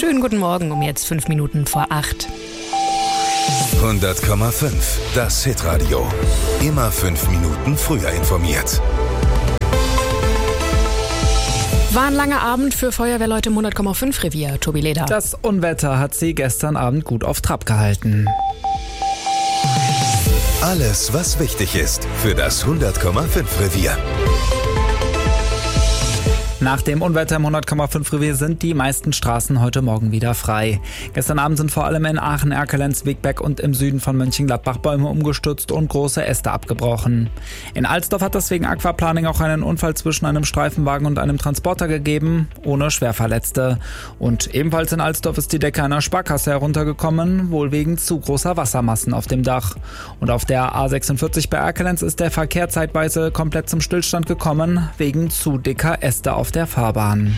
Schönen guten Morgen, um jetzt 5 Minuten vor 8. 100,5, das Hitradio. Immer 5 Minuten früher informiert. War ein langer Abend für Feuerwehrleute im 100,5 Revier, Tobi Leder. Das Unwetter hat sie gestern Abend gut auf Trab gehalten. Alles, was wichtig ist für das 100,5 Revier. Nach dem Unwetter im 100,5 Revier sind die meisten Straßen heute Morgen wieder frei. Gestern Abend sind vor allem in Aachen, Erkelenz, Wegberg und im Süden von Mönchengladbach Bäume umgestürzt und große Äste abgebrochen. In Alsdorf hat es wegen Aquaplaning auch einen Unfall zwischen einem Streifenwagen und einem Transporter gegeben, ohne Schwerverletzte. Und ebenfalls in Alsdorf ist die Decke einer Sparkasse heruntergekommen, wohl wegen zu großer Wassermassen auf dem Dach. Und auf der A46 bei Erkelenz ist der Verkehr zeitweise komplett zum Stillstand gekommen, wegen zu dicker Äste auf der Fahrbahn.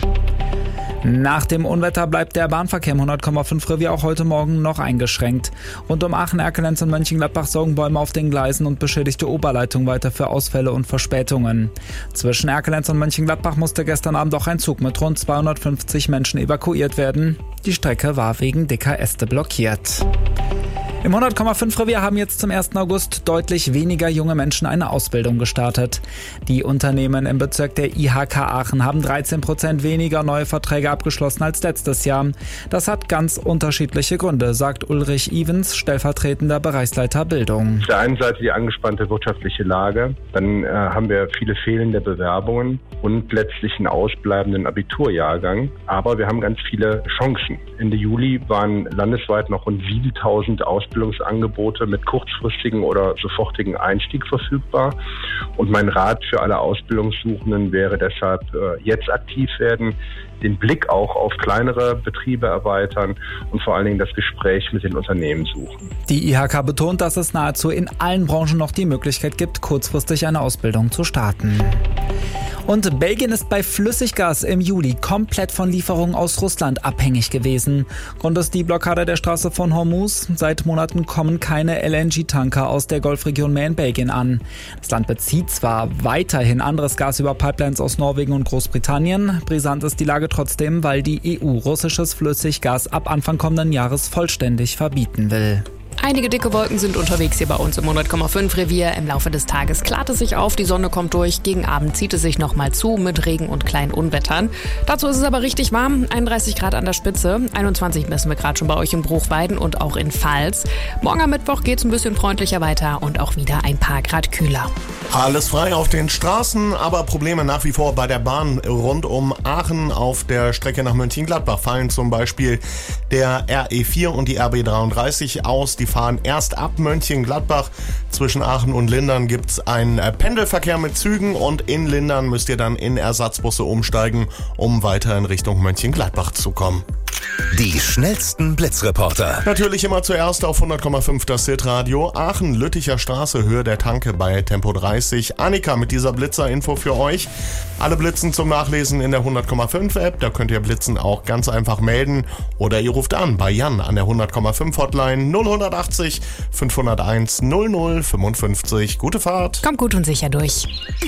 Nach dem Unwetter bleibt der Bahnverkehr im 100,5 Revier auch heute Morgen noch eingeschränkt. Rund um Aachen, Erkelenz und Mönchengladbach sorgen Bäume auf den Gleisen und beschädigte Oberleitungen weiter für Ausfälle und Verspätungen. Zwischen Erkelenz und Mönchengladbach musste gestern Abend auch ein Zug mit rund 250 Menschen evakuiert werden. Die Strecke war wegen dicker Äste blockiert. Im 100,5 Revier haben jetzt zum 1. August deutlich weniger junge Menschen eine Ausbildung gestartet. Die Unternehmen im Bezirk der IHK Aachen haben 13% weniger neue Verträge abgeschlossen als letztes Jahr. Das hat ganz unterschiedliche Gründe, sagt Ulrich Evens, stellvertretender Bereichsleiter Bildung. Auf der einen Seite die angespannte wirtschaftliche Lage, dann haben wir viele fehlende Bewerbungen und letztlich einen ausbleibenden Abiturjahrgang. Aber wir haben ganz viele Chancen. Ende Juli waren landesweit noch rund 7.000 Ausbildungsangebote mit kurzfristigen oder sofortigen Einstieg verfügbar. Und mein Rat für alle Ausbildungssuchenden wäre deshalb, jetzt aktiv werden, den Blick auch auf kleinere Betriebe erweitern und vor allen Dingen das Gespräch mit den Unternehmen suchen. Die IHK betont, dass es nahezu in allen Branchen noch die Möglichkeit gibt, kurzfristig eine Ausbildung zu starten. Und Belgien ist bei Flüssiggas im Juli komplett von Lieferungen aus Russland abhängig gewesen. Grund ist die Blockade der Straße von Hormuz. Seit Monaten kommen keine LNG-Tanker aus der Golfregion mehr in Belgien an. Das Land bezieht zwar weiterhin anderes Gas über Pipelines aus Norwegen und Großbritannien. Brisant ist die Lage trotzdem, weil die EU russisches Flüssiggas ab Anfang kommenden Jahres vollständig verbieten will. Einige dicke Wolken sind unterwegs hier bei uns im 100,5 Revier. Im Laufe des Tages klart es sich auf, die Sonne kommt durch. Gegen Abend zieht es sich nochmal zu mit Regen und kleinen Unwettern. Dazu ist es aber richtig warm, 31 Grad an der Spitze. 21 messen wir gerade schon bei euch in Bruchweiden und auch in Pfalz. Morgen am Mittwoch geht es ein bisschen freundlicher weiter und auch wieder ein paar Grad kühler. Alles frei auf den Straßen, aber Probleme nach wie vor bei der Bahn rund um Aachen. Auf der Strecke nach Mönchengladbach fallen zum Beispiel der RE4 und die RB33 aus. Die fahren erst ab Mönchengladbach. Zwischen Aachen und Lindern gibt es einen Pendelverkehr mit Zügen und in Lindern müsst ihr dann in Ersatzbusse umsteigen, um weiter in Richtung Mönchengladbach zu kommen. Die schnellsten Blitzreporter. Natürlich immer zuerst auf 100,5 das Hitradio. Aachen, Lütticher Straße, Höhe der Tanke bei Tempo 30. Annika mit dieser Blitzer-Info für euch. Alle Blitzen zum Nachlesen in der 100,5 App. Da könnt ihr Blitzen auch ganz einfach melden. Oder ihr ruft an bei Jan an der 100,5 Hotline 0180 501 0055. Gute Fahrt. Kommt gut und sicher durch.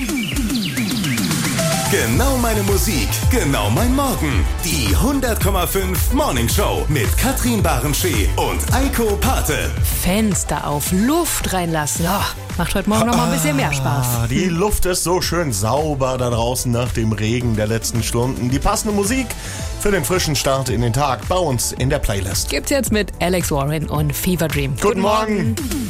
Genau meine Musik, genau mein Morgen. Die 100,5 Morning Show mit Katrin Barenschee und Eiko Pate. Fenster auf, Luft reinlassen. Oh, macht heute Morgen noch mal ein bisschen mehr Spaß. Die Luft ist so schön sauber da draußen nach dem Regen der letzten Stunden. Die passende Musik für den frischen Start in den Tag bei uns in der Playlist. Gibt's jetzt mit Alex Warren und Fever Dream. Guten Morgen.